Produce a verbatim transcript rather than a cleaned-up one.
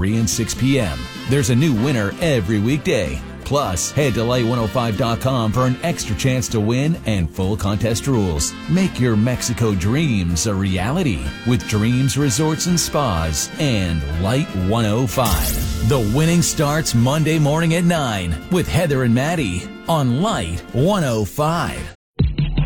three and six p.m. There's a new winner every weekday. Plus, head to light one oh five dot com for an extra chance to win and full contest rules. Make your Mexico dreams a reality with Dreams Resorts and Spas and Light one oh five. The winning starts Monday morning at nine with Heather and Maddie on Light one oh five.